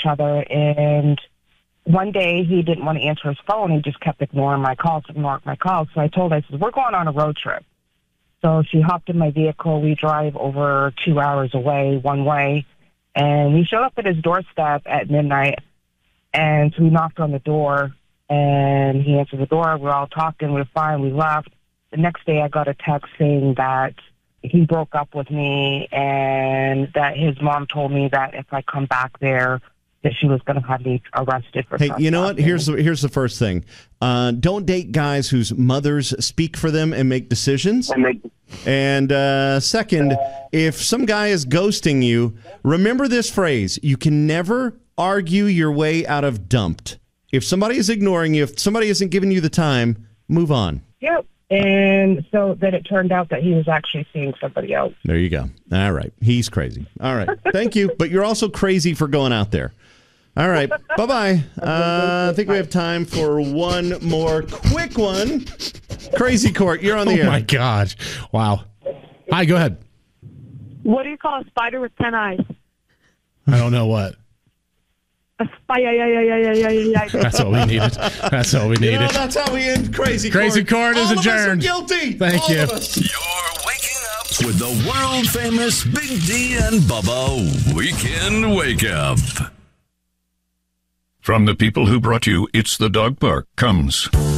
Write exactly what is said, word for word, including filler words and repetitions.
each other. And one day he didn't want to answer his phone. He just kept ignoring my calls, ignoring my calls. So I told her, I said, we're going on a road trip. So she hopped in my vehicle. We drive over two hours away, one way. And we showed up at his doorstep at midnight. And so we knocked on the door. And he answered the door. We're all talking. We're fine. We left. The next day I got a text saying that he broke up with me and that his mom told me that if I come back there, that she was going to have me arrested for Hey, trespassing. you know what? Here's the, here's the first thing. Uh, don't date guys whose mothers speak for them and make decisions. And uh, second, if some guy is ghosting you, remember this phrase. You can never argue your way out of dumped. If somebody is ignoring you, if somebody isn't giving you the time, move on. Yep. And so then it turned out that he was actually seeing somebody else. There you go. All right. He's crazy. All right. Thank you. But you're also crazy for going out there. All right. Bye-bye. Uh, I think we have time for one more quick one. Crazy Court, you're on the oh air. Oh, my God. Wow. Hi, go ahead. What do you call a spider with ten eyes? I don't know what. A spider. That's all we needed. That's all we needed. You know, that's how we end Crazy Court. Crazy Court is All adjourned. Of us are guilty. Thank all you. Of us. You're waking up with the world famous Big D and Bubba Weekend Wake Up. From the people who brought you It's the Dog Park comes